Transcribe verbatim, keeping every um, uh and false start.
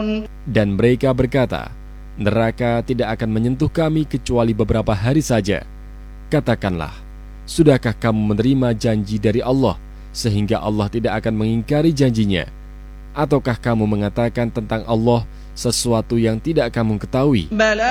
Dan mereka berkata, neraka tidak akan menyentuh kami kecuali beberapa hari saja. Katakanlah, sudahkah kamu menerima janji dari Allah sehingga Allah tidak akan mengingkari janjinya? Ataukah kamu mengatakan tentang Allah sesuatu yang tidak kamu ketahui?